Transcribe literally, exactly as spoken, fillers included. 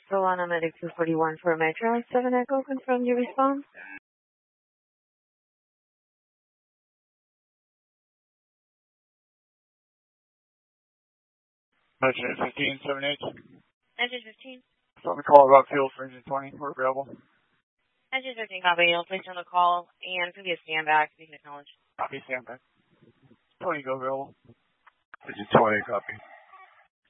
Solana Medic two forty-one for Metro seven Echo. Confirm your response. Metro fifteen, seven H. Metro fifteen. Something to call about fuel for engine twenty. We're available. Metro fifteen, copy. You'll place on the call and could be a stand back. You can acknowledge. Copy, stand back. twenty, go available. Engine twenty, copy.